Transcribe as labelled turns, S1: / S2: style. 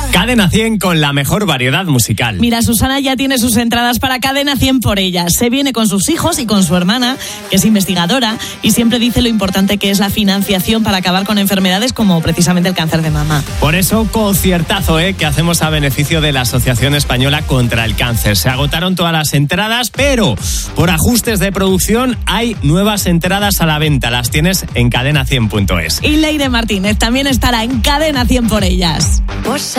S1: Cadena 100 con la mejor variedad musical.
S2: Mira, Susana ya tiene sus entradas para Cadena 100 por ellas. Se viene con sus hijos y con su hermana, que es investigadora, y siempre dice lo importante que es la financiación para acabar con enfermedades como precisamente el cáncer de mama.
S1: Por eso, conciertazo, que hacemos a beneficio de la Asociación Española contra el Cáncer. Se agotaron todas las entradas, pero por ajustes de producción hay nuevas entradas a la venta. Las tienes en cadena100.es.
S2: Y Leire Martínez también estará en Cadena 100 por ellas.